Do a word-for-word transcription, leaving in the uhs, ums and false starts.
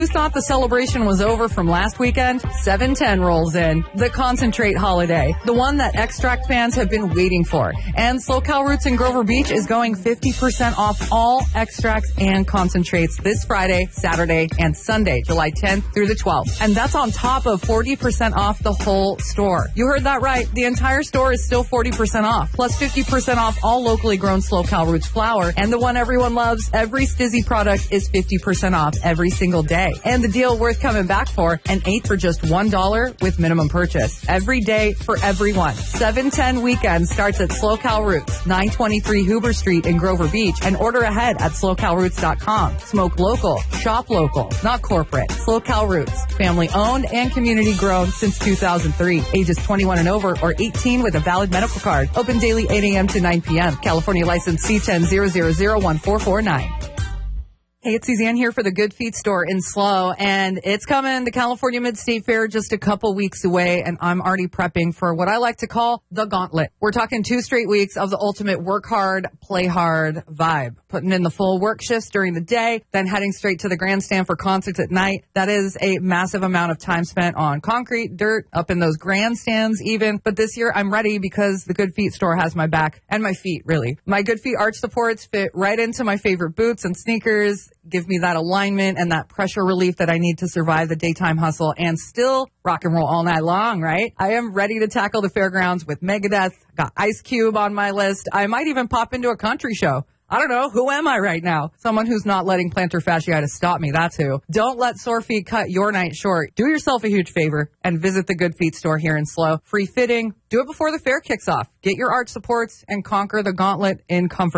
Who thought the celebration was over from last weekend? seven ten rolls in. The Concentrate holiday. The one that Extract fans have been waiting for. And SoCal Roots in Grover Beach is going fifty percent off all extracts and concentrates this Friday, Saturday, and Sunday, July tenth through the twelfth. And that's on top of forty percent off the whole store. You heard that right. The entire store is still forty percent off. Plus fifty percent off all locally grown SoCal Roots flour. And the one everyone loves, every Stizzy product is fifty percent off every single day. And the deal worth coming back for, an eight for just one dollar with minimum purchase. Every day for everyone. seven ten weekend starts at SoCal Roots, nine twenty-three Huber Street in Grover Beach, and order ahead at slow cal roots dot com. Smoke local, shop local, not corporate. SoCal Roots, family owned and community grown since two thousand three. Ages twenty-one and over or eighteen with a valid medical card. Open daily eight a.m. to nine p.m. California license C ten zero zero zero one four four nine. Hey, it's Suzanne here for the Good Feet store in SLO, and it's coming, the California Mid-State Fair, just a couple weeks away, and I'm already prepping for what I like to call the gauntlet. We're talking two straight weeks of the ultimate work hard, play hard vibe. Putting in the full work shifts during the day, then heading straight to the grandstand for concerts at night. That is a massive amount of time spent on concrete, dirt, up in those grandstands even. But this year, I'm ready because the Good Feet store has my back and my feet, really. My Good Feet arch supports fit right into my favorite boots and sneakers, give me that alignment and that pressure relief that I need to survive the daytime hustle and still rock and roll all night long, right? I am ready to tackle the fairgrounds with Megadeth, got Ice Cube on my list. I might even pop into a country show. I don't know. Who am I right now? Someone who's not letting plantar fasciitis stop me. That's who. Don't let sore feet cut your night short. Do yourself a huge favor and visit the Good Feet store here in SLO. Free fitting. Do it before the fair kicks off. Get your arch supports and conquer the gauntlet in comfort.